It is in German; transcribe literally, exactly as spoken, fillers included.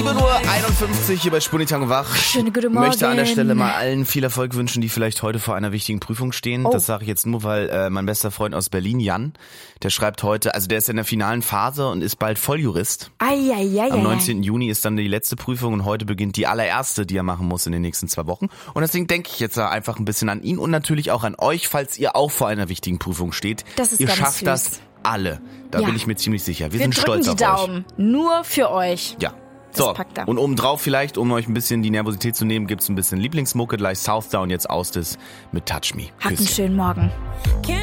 sieben Uhr einundfünfzig hier bei Spunitango wach. Schöne gute Morgen. Ich möchte an der Stelle mal allen viel Erfolg wünschen, die vielleicht heute vor einer wichtigen Prüfung stehen. Oh. Das sage ich jetzt nur, weil äh, mein bester Freund aus Berlin, Jan, der schreibt heute, also der ist in der finalen Phase und ist bald Volljurist. Eieiei. Am neunzehnten Juni ist dann die letzte Prüfung und heute beginnt die allererste, die er machen muss in den nächsten zwei Wochen. Und deswegen denke ich jetzt einfach ein bisschen an ihn und natürlich auch an euch, falls ihr auch vor einer wichtigen Prüfung steht. Das ist ihr ganz schafft süß. das alle. Da Ja. bin ich mir ziemlich sicher. Wir, Wir sind drücken stolz die auf euch. Daumen. Nur für euch. Ja. Das So, packt er. und obendrauf vielleicht, um euch ein bisschen die Nervosität zu nehmen, gibt's ein bisschen Lieblingsmucke, gleich Southdown, jetzt Southdown, jetzt Austis mit Touch Me. Habt einen Küsschen. schönen Morgen.